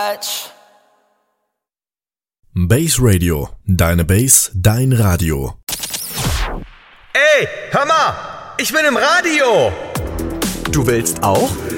touch. Base Radio, deine Base, dein Radio. Ey, hör mal, ich bin im Radio. Du willst auch?